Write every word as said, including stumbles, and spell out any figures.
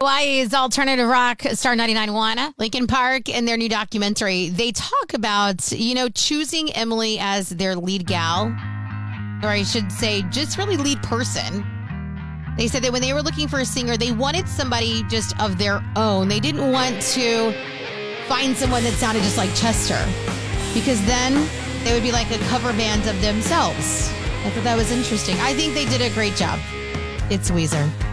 Hawaii's alternative rock star ninety-nine point one, Linkin Park, in their new documentary, they talk about, you know, choosing Emily as their lead gal, or I should say, just really lead person. They said that when they were looking for a singer, they wanted somebody just of their own. They didn't want to find someone that sounded just like Chester, because then they would be like a cover band of themselves. I thought that was interesting. I think they did a great job. It's Weezer.